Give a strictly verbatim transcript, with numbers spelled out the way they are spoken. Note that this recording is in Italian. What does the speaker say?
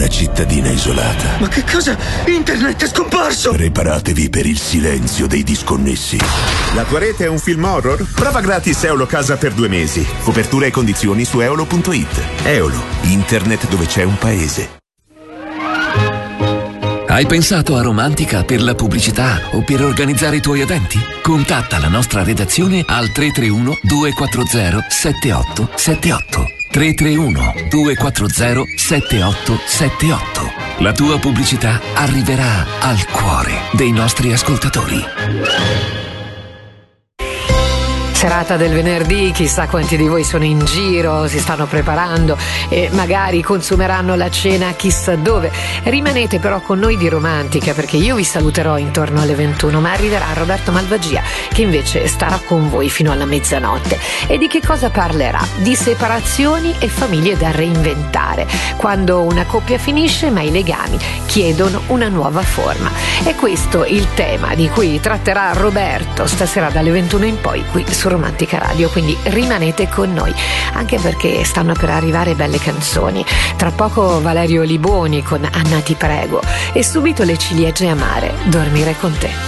cittadina isolata. Ma che cosa? Internet è scomparso! Preparatevi per il silenzio dei disconnessi. La tua rete è un film horror? Prova gratis Eolo Casa per due mesi. Copertura e condizioni su eolo punto it. Eolo, internet dove c'è un paese. Hai pensato a Romantica per la pubblicità o per organizzare i tuoi eventi? Contatta la nostra redazione al tre tre uno due quattro zero sette otto sette otto. tre tre uno due quattro zero sette otto sette otto. La tua pubblicità arriverà al cuore dei nostri ascoltatori. Serata del venerdì, chissà quanti di voi sono in giro, si stanno preparando e magari consumeranno la cena chissà dove. Rimanete però con noi di Romantica, perché io vi saluterò intorno alle ventuno, ma arriverà Roberto Malvagia che invece starà con voi fino alla mezzanotte. E di che cosa parlerà? Di separazioni e famiglie da reinventare, quando una coppia finisce ma i legami chiedono una nuova forma. È questo il tema di cui tratterà Roberto stasera dalle ventuno in poi qui su Romantica Radio, quindi rimanete con noi, anche perché stanno per arrivare belle canzoni. Tra poco Valerio Liboni con Anna ti prego e subito le ciliegie amare, Dormire con te.